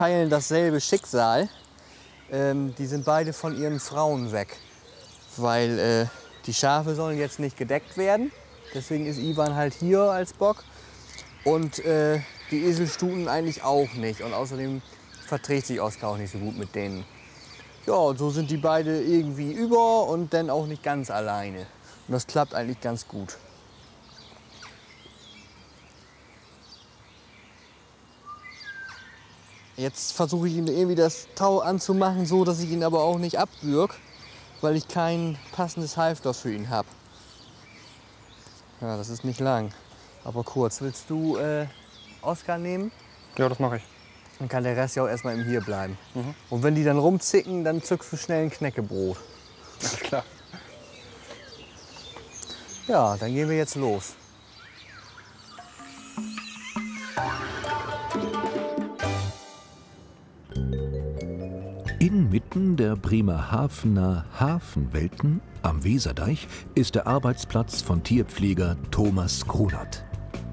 teilen dasselbe Schicksal. Die sind beide von ihren Frauen weg, weil die Schafe sollen jetzt nicht gedeckt werden. Deswegen ist Ivan halt hier als Bock und die Eselstuten eigentlich auch nicht. Und außerdem verträgt sich Oskar auch nicht so gut mit denen. Ja, und so sind die beide irgendwie über und dann auch nicht ganz alleine. Und das klappt eigentlich ganz gut. Jetzt versuche ich ihm irgendwie das Tau anzumachen, so dass ich ihn aber auch nicht abwürg, weil ich kein passendes Halfter für ihn habe. Ja, das ist nicht lang, aber kurz. Willst du Oskar nehmen? Ja, das mache ich. Dann kann der Rest ja auch erstmal im hier bleiben. Und wenn die dann rumzicken, dann zückst du schnell ein Knäckebrot. Alles klar. Ja, dann gehen wir jetzt los. Inmitten der Bremerhavener Hafenwelten am Weserdeich ist der Arbeitsplatz von Tierpfleger Thomas Grunert.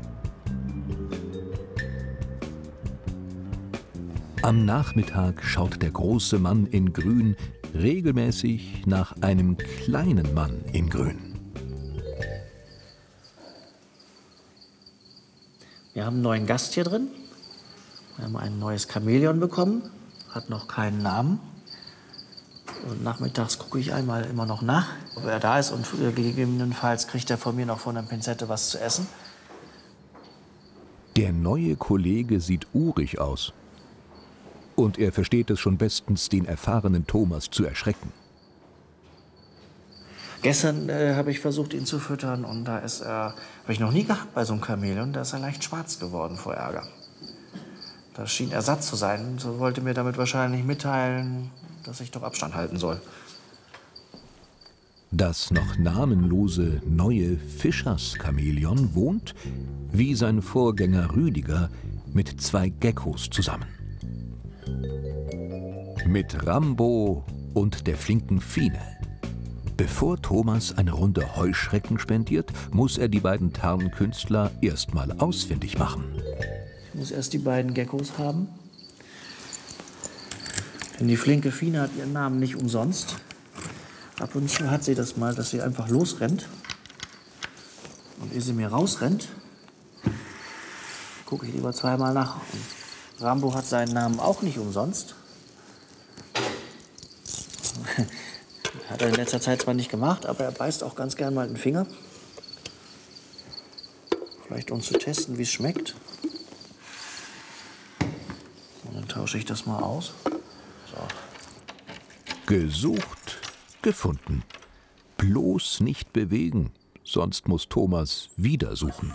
Am Nachmittag schaut der große Mann in Grün regelmäßig nach einem kleinen Mann in Grün. Wir haben einen neuen Gast hier drin. Wir haben ein neues Chamäleon bekommen. Hat noch keinen Namen. Und nachmittags gucke ich einmal immer noch nach, ob er da ist. Und gegebenenfalls kriegt er von mir noch von der Pinzette was zu essen. Der neue Kollege sieht urig aus. Und er versteht es schon bestens, den erfahrenen Thomas zu erschrecken. Gestern habe ich versucht, ihn zu füttern. Und da ist er, habe ich noch nie gehabt bei so einem Chamäleon, da ist er leicht schwarz geworden vor Ärger. Das schien Ersatz zu sein. So wollte mir damit wahrscheinlich mitteilen, dass ich doch Abstand halten soll. Das noch namenlose neue Fischers-Chamäleon wohnt, wie sein Vorgänger Rüdiger, mit 2 Geckos zusammen. Mit Rambo und der flinken Fine. Bevor Thomas eine Runde Heuschrecken spendiert, muss er die beiden Tarnkünstler erstmal ausfindig machen. Ich muss erst die beiden Geckos haben. Denn die flinke Fine hat ihren Namen nicht umsonst. Ab und zu hat sie das mal, dass sie einfach losrennt. Und ehe sie mir rausrennt, gucke ich lieber zweimal nach. Und Rambo hat seinen Namen auch nicht umsonst. Hat er in letzter Zeit zwar nicht gemacht, aber er beißt auch ganz gern mal den Finger. Vielleicht um zu testen, wie es schmeckt. Und dann tausche ich das mal aus. So. Gesucht, gefunden. Bloß nicht bewegen, sonst muss Thomas wieder suchen.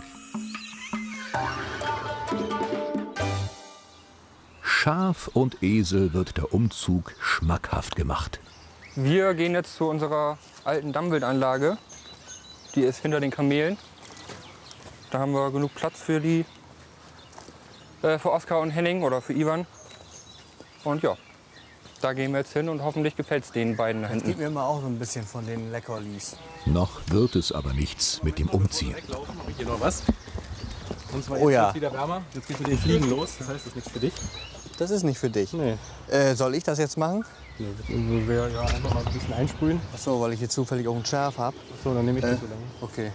Schaf und Esel wird der Umzug schmackhaft gemacht. Wir gehen jetzt zu unserer alten Dammwildanlage. Die ist hinter den Kamelen. Da haben wir genug Platz für die, für Oskar und Henning oder für Ivan. Und ja, da gehen wir jetzt hin und hoffentlich gefällt es den beiden da hinten. Gib mir mal auch so ein bisschen von den Leckerlis. Noch wird es aber nichts mit dem Umziehen. Habe ich hier noch was? Und zwar Oh jetzt ja. wird's wieder wärmer. Jetzt geht's mit den Fliegen los. Das heißt, das ist nichts für dich. Das ist nicht für dich. Nee. Soll ich das jetzt machen? Nee, wir ja einfach mal ein bisschen einsprühen. Ach so, weil ich hier zufällig auch ein Schaf habe. So, dann nehme ich nicht so lange. Okay.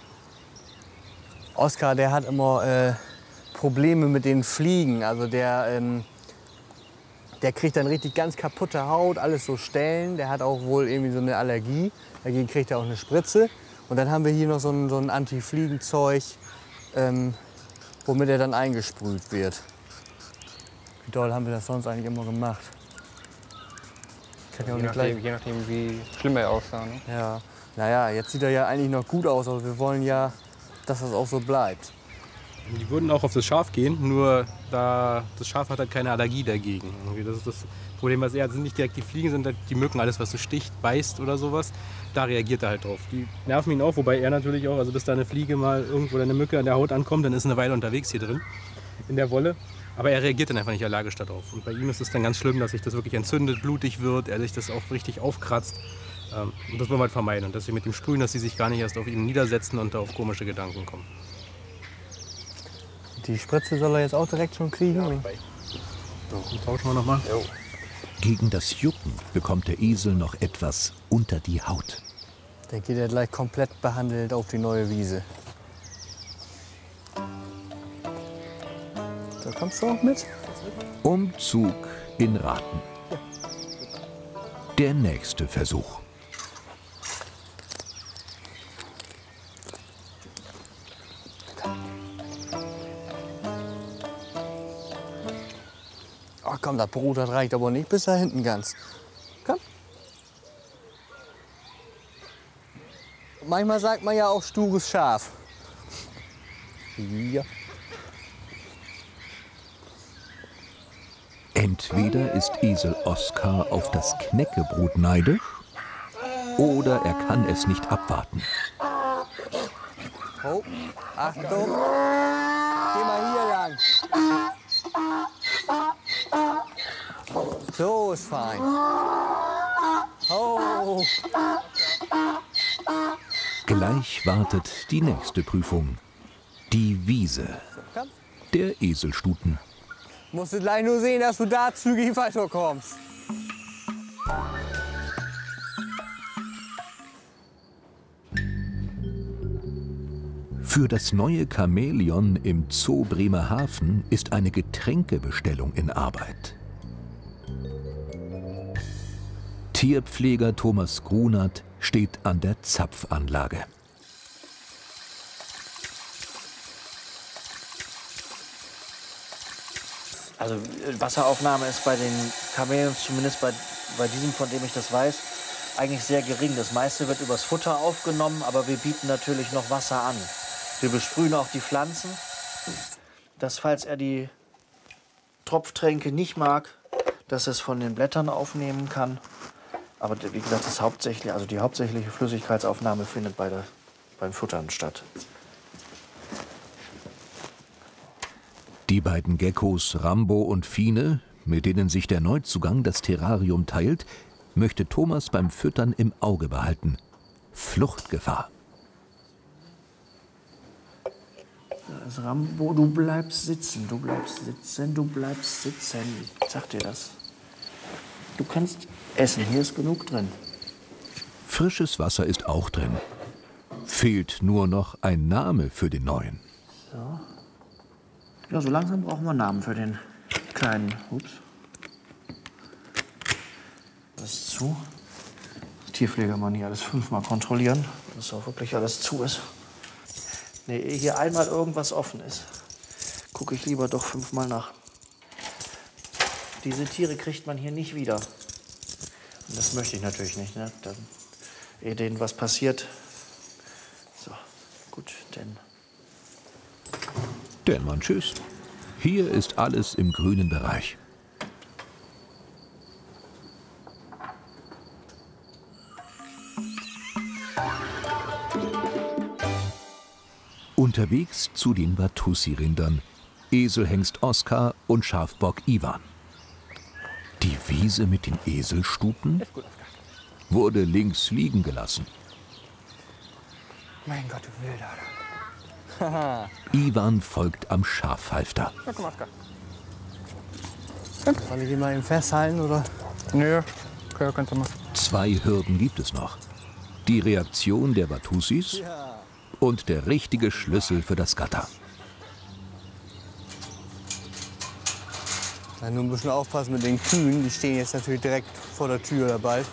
Oskar, der hat immer Probleme mit den Fliegen. Also der kriegt dann richtig ganz kaputte Haut, alles so Stellen. Der hat auch wohl irgendwie so eine Allergie. Dagegen kriegt er auch eine Spritze. Und dann haben wir hier noch so ein Anti-Fliegenzeug, womit er dann eingesprüht wird. Wie doll haben wir das sonst eigentlich immer gemacht? Kann ich auch nicht gleich. Je nachdem, wie schlimm er aussah. Ne? Ja. Naja, jetzt sieht er ja eigentlich noch gut aus, aber wir wollen ja, dass das auch so bleibt. Die würden auch auf das Schaf gehen, nur da das Schaf hat halt keine Allergie dagegen. Irgendwie das ist das Problem, was er hat, sind nicht direkt die Fliegen, sind halt die Mücken, alles was so sticht, beißt oder sowas. Da reagiert er halt drauf. Die nerven ihn auch, wobei er natürlich auch, also bis da eine Fliege mal irgendwo oder eine Mücke an der Haut ankommt, dann ist er eine Weile unterwegs hier drin, in der Wolle. Aber er reagiert dann einfach nicht allergisch darauf. Und bei ihm ist es dann ganz schlimm, dass sich das wirklich entzündet, blutig wird, er sich das auch richtig aufkratzt. Und das wollen wir halt vermeiden. Und dass wir mit dem Sprühen, dass sie sich gar nicht erst auf ihn niedersetzen und da auf komische Gedanken kommen. Die Spritze soll er jetzt auch direkt schon kriegen? Ja, So, tauschen wir nochmal. Gegen das Jucken bekommt der Esel noch etwas unter die Haut. Dann geht er gleich komplett behandelt auf die neue Wiese. Da kommst du auch mit? Umzug in Raten. Der nächste Versuch. Ach komm, das Brot, das reicht aber nicht bis da hinten ganz. Komm. Manchmal sagt man ja auch stures Schaf. Ja. Entweder ist Esel Oskar auf das Knäckebrot neidisch oder er kann es nicht abwarten. Oh, Achtung. Geh mal hier lang. So ist fein. Oh. Gleich wartet die nächste Prüfung. Die Wiese Komm. der Eselstuten. Musst du gleich nur sehen, dass du da zügig weiterkommst. Für das neue Chamäleon im Zoo Bremerhaven ist eine Getränkebestellung in Arbeit. Tierpfleger Thomas Grunert steht an der Zapfanlage. Also Wasseraufnahme ist bei den Chamäleons, zumindest bei diesem, von dem ich das weiß, eigentlich sehr gering. Das meiste wird übers Futter aufgenommen, aber wir bieten natürlich noch Wasser an. Wir besprühen auch die Pflanzen, dass, falls er die Tropftränke nicht mag, dass er es von den Blättern aufnehmen kann. Aber wie gesagt, die hauptsächliche Flüssigkeitsaufnahme findet beim Futtern statt. Die beiden Geckos Rambo und Fine, mit denen sich der Neuzugang das Terrarium teilt, möchte Thomas beim Füttern im Auge behalten. Fluchtgefahr. Das Rambo, du bleibst sitzen, du bleibst sitzen, du bleibst sitzen. Ich sag dir das. Du kannst essen, hier ist genug drin. Frisches Wasser ist auch drin. Fehlt nur noch ein Name für den Neuen. So. Ja, so langsam brauchen wir einen Namen für den kleinen. Ups. Alles zu. Das Tierpfleger mal nie alles 5-mal kontrollieren, dass auch wirklich alles zu ist. Nee, ehe hier einmal irgendwas offen ist, gucke ich lieber doch 5-mal nach. Diese Tiere kriegt man hier nicht wieder. Und das möchte ich natürlich nicht, ne? Dann, ehe denen was passiert. So, gut, denn. Denn man tschüss. Hier ist alles im grünen Bereich. Unterwegs zu den Watussi-Rindern, Eselhengst Oskar und Schafbock Iwan. Die Wiese mit den Eselstuten wurde links liegen gelassen. Mein Gott, du Wilder. Iwan folgt am Schafhalfter. Ja, komm, Oskar. Soll ich ihn mal festhalten, oder? Nö, okay, kannst du mal. 2 Hürden gibt es noch. Die Reaktion der Watussis und der richtige Schlüssel für das Gatter. Ja, nur ein bisschen aufpassen mit den Kühen. Die stehen jetzt natürlich direkt vor der Tür da bald.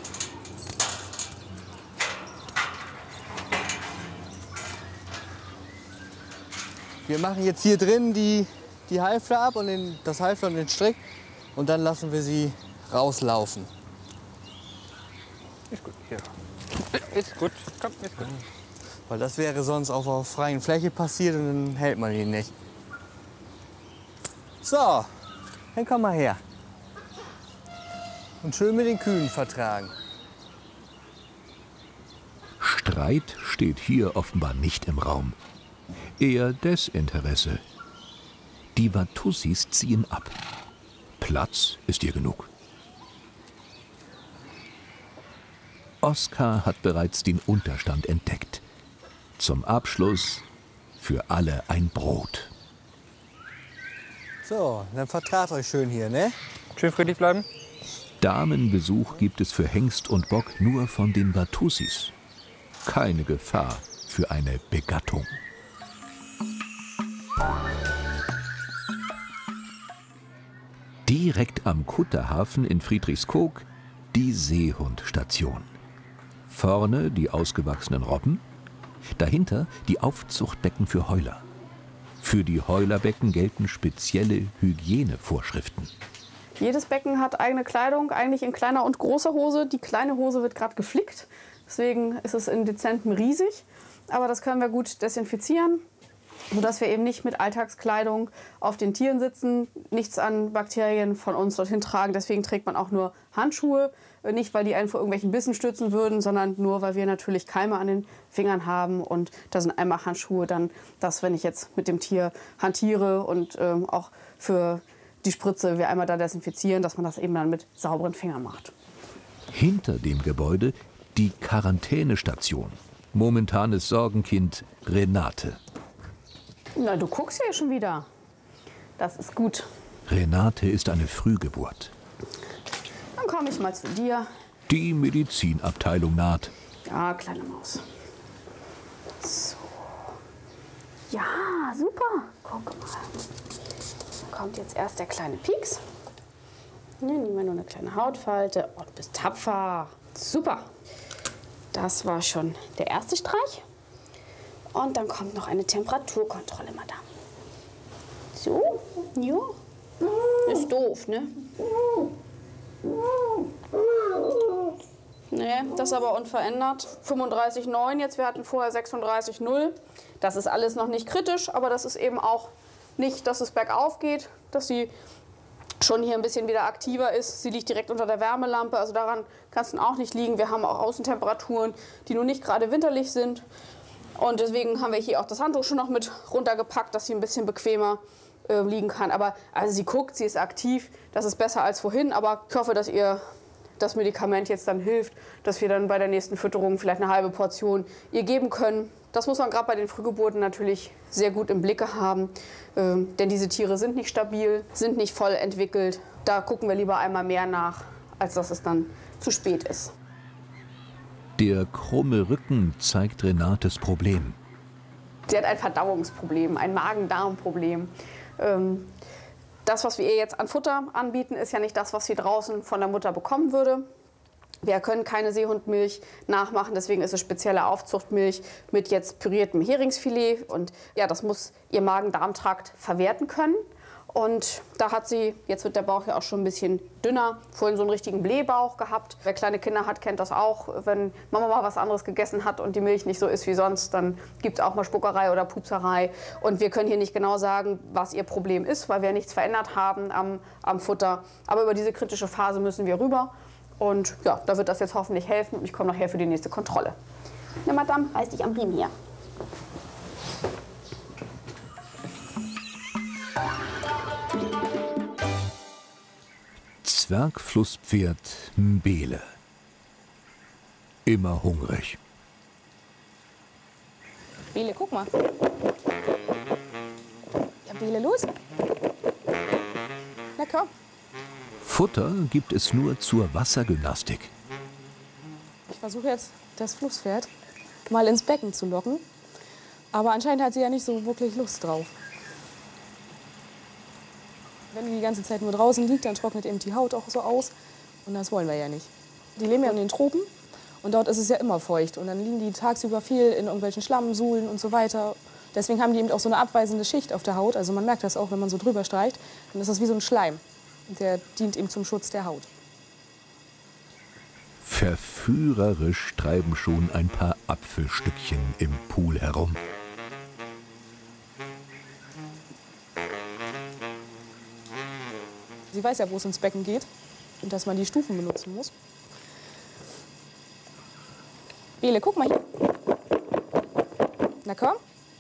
Wir machen jetzt hier drin die Halfter ab und das Halfter und den Strick. Und dann lassen wir sie rauslaufen. Ist gut, hier. Ist gut, komm, ist gut. Weil das wäre sonst auf der freien Fläche passiert und dann hält man ihn nicht. So, dann komm mal her. Und schön mit den Kühen vertragen. Streit steht hier offenbar nicht im Raum. Eher Desinteresse. Die Watussis ziehen ab. Platz ist hier genug. Oskar hat bereits den Unterstand entdeckt. Zum Abschluss für alle ein Brot. So, dann vertragt euch schön hier, ne? Schön friedlich bleiben. Damenbesuch gibt es für Hengst und Bock nur von den Watussis. Keine Gefahr für eine Begattung. Direkt am Kutterhafen in Friedrichskoog die Seehundstation. Vorne die ausgewachsenen Robben, dahinter die Aufzuchtbecken für Heuler. Für die Heulerbecken gelten spezielle Hygienevorschriften. Jedes Becken hat eigene Kleidung, eigentlich in kleiner und großer Hose. Die kleine Hose wird gerade geflickt, deswegen ist es in dezentem riesig. Aber das können wir gut desinfizieren, sodass wir eben nicht mit Alltagskleidung auf den Tieren sitzen, nichts an Bakterien von uns dorthin tragen. Deswegen trägt man auch nur Handschuhe, nicht weil die einen vor irgendwelchen Bissen stützen würden, sondern nur weil wir natürlich Keime an den Fingern haben. Und da sind einmal Handschuhe dann, dass wenn ich jetzt mit dem Tier hantiere und auch für die Spritze wir einmal da desinfizieren, dass man das eben dann mit sauberen Fingern macht. Hinter dem Gebäude die Quarantänestation. Momentanes Sorgenkind Renate. Na, du guckst ja schon wieder. Das ist gut. Renate ist eine Frühgeburt. Dann komme ich mal zu dir. Die Medizinabteilung naht. Ja, kleine Maus. So. Ja, super. Guck mal. Dann kommt jetzt erst der kleine Pieks. Dann nehmen wir nur eine kleine Hautfalte. Oh, du bist tapfer. Super. Das war schon der erste Streich. Und dann kommt noch eine Temperaturkontrolle, Madame. So, ja. Ist doof, ne? Nee, das ist aber unverändert. 35,9 jetzt, wir hatten vorher 36,0. Das ist alles noch nicht kritisch, aber das ist eben auch nicht, dass es bergauf geht, dass sie schon hier ein bisschen wieder aktiver ist. Sie liegt direkt unter der Wärmelampe, also daran kann es dann auch nicht liegen. Wir haben auch Außentemperaturen, die nun nicht gerade winterlich sind. Und deswegen haben wir hier auch das Handtuch schon noch mit runtergepackt, dass sie ein bisschen bequemer liegen kann. Aber also sie guckt, sie ist aktiv, das ist besser als vorhin. Aber ich hoffe, dass ihr das Medikament jetzt dann hilft, dass wir dann bei der nächsten Fütterung vielleicht eine halbe Portion ihr geben können. Das muss man gerade bei den Frühgeburten natürlich sehr gut im Blicke haben. Denn diese Tiere sind nicht stabil, sind nicht voll entwickelt. Da gucken wir lieber einmal mehr nach, als dass es dann zu spät ist. Der krumme Rücken zeigt Renates Problem. Sie hat ein Verdauungsproblem, ein Magen-Darm-Problem. Das, was wir ihr jetzt an Futter anbieten, ist ja nicht das, was sie draußen von der Mutter bekommen würde. Wir können keine Seehundmilch nachmachen, deswegen ist es spezielle Aufzuchtmilch mit jetzt püriertem Heringsfilet. Und ja, das muss ihr Magen-Darm-Trakt verwerten können. Und da hat sie, jetzt wird der Bauch ja auch schon ein bisschen dünner, vorhin so einen richtigen Blähbauch gehabt. Wer kleine Kinder hat, kennt das auch. Wenn Mama mal was anderes gegessen hat und die Milch nicht so ist wie sonst, dann gibt es auch mal Spuckerei oder Pupserei. Und wir können hier nicht genau sagen, was ihr Problem ist, weil wir nichts verändert haben am Futter. Aber über diese kritische Phase müssen wir rüber. Und ja, da wird das jetzt hoffentlich helfen. Und ich komme nachher für die nächste Kontrolle. Na, Madame, reiß dich am Riemen hier. Zwergflusspferd Mbele. Immer hungrig. Bele, guck mal. Ja, Bele, los. Na komm. Futter gibt es nur zur Wassergymnastik. Ich versuche jetzt, das Flusspferd mal ins Becken zu locken. Aber anscheinend hat sie ja nicht so wirklich Lust drauf. Wenn die ganze Zeit nur draußen liegt, dann trocknet eben die Haut auch so aus. Und das wollen wir ja nicht. Die leben ja in den Tropen und dort ist es ja immer feucht. Und dann liegen die tagsüber viel in irgendwelchen Schlammsuhlen und so weiter. Deswegen haben die eben auch so eine abweisende Schicht auf der Haut. Also man merkt das auch, wenn man so drüber streicht. Dann ist das wie so ein Schleim. Und der dient eben zum Schutz der Haut. Verführerisch treiben schon ein paar Apfelstückchen im Pool herum. Sie weiß ja, wo es ins Becken geht und dass man die Stufen benutzen muss. Bele, guck mal hier. Na komm.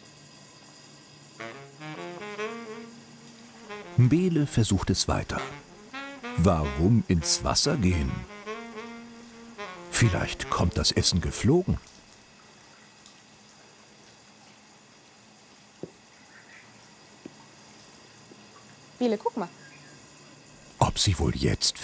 Mbele versucht es weiter. Warum ins Wasser gehen? Vielleicht kommt das Essen geflogen. Viele, guck mal. Ob sie wohl jetzt